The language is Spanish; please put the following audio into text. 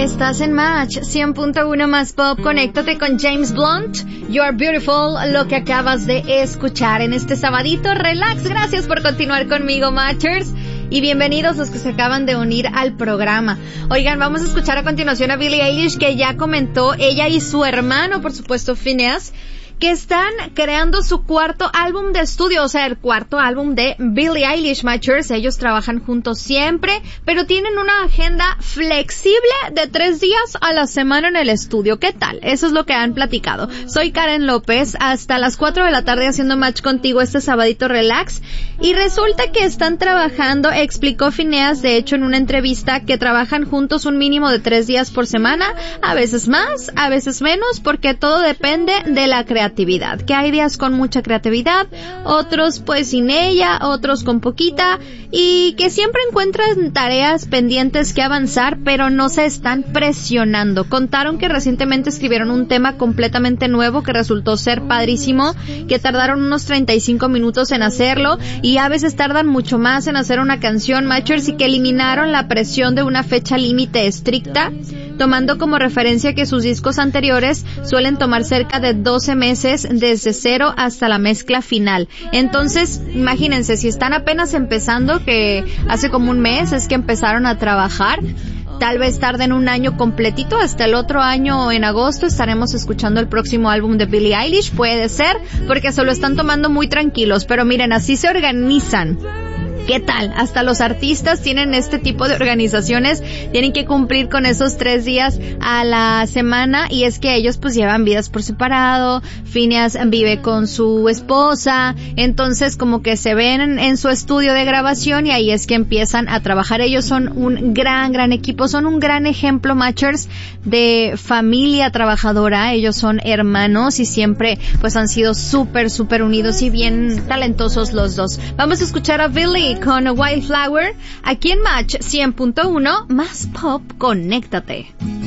Estás en Match 100.1 más pop. Conéctate con James Blunt. You are beautiful, lo que acabas de escuchar en este sabadito. Relax, gracias por continuar conmigo, Matchers. Y bienvenidos los que se acaban de unir al programa. Oigan, vamos a escuchar a continuación a Billie Eilish, que ya comentó, ella y su hermano, por supuesto, Phineas, que están creando su cuarto álbum de estudio, o sea, el cuarto álbum de Billie Eilish, Matchers. Ellos trabajan juntos siempre, pero tienen una agenda flexible de 3 días a la semana en el estudio. ¿Qué tal? Eso es lo que han platicado. Soy Karen López, hasta las 4 de la tarde haciendo match contigo este sabadito relax. Y resulta que están trabajando, explicó Phineas, de hecho, en una entrevista, que trabajan juntos un mínimo de 3 días por semana, a veces más, a veces menos, porque todo depende de la creatividad. Que hay días con mucha creatividad, otros pues sin ella, otros con poquita, y que siempre encuentran tareas pendientes que avanzar, pero no se están presionando. Contaron que recientemente escribieron un tema completamente nuevo que resultó ser padrísimo, que tardaron unos 35 minutos en hacerlo, y a veces tardan mucho más en hacer una canción, Matchers, y que eliminaron la presión de una fecha límite estricta, tomando como referencia que sus discos anteriores suelen tomar cerca de 12 meses desde cero hasta la mezcla final. Entonces, imagínense, si están apenas empezando, que hace como un mes es que empezaron a trabajar, tal vez tarden un año completito, hasta el otro año en agosto estaremos escuchando el próximo álbum de Billie Eilish, puede ser, porque se lo están tomando muy tranquilos, pero miren, así se organizan. ¿Qué tal? Hasta los artistas tienen este tipo de organizaciones, tienen que cumplir con esos 3 días a la semana, y es que ellos pues llevan vidas por separado. Phineas vive con su esposa, entonces como que se ven en su estudio de grabación y ahí es que empiezan a trabajar. Ellos son un gran equipo, son un gran ejemplo, Matchers, de familia trabajadora. Ellos son hermanos y siempre pues han sido súper unidos y bien talentosos los dos. Vamos a escuchar a Billie con Wildflower aquí en Match 100.1 más pop. Conéctate.